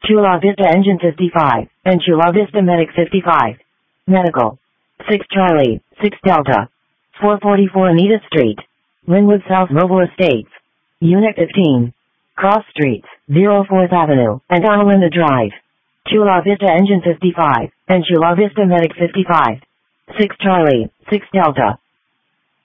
Chula Vista Engine 55, and Chula Vista Medic 55. Medical. 6 Charlie, 6 Delta. 444 Anita Street. Linwood South Mobile Estates. Unit 15. Cross Streets, 04th Avenue, and Analinda Drive. Chula Vista Engine 55, and Chula Vista Medic 55. 6 Charlie, 6 Delta.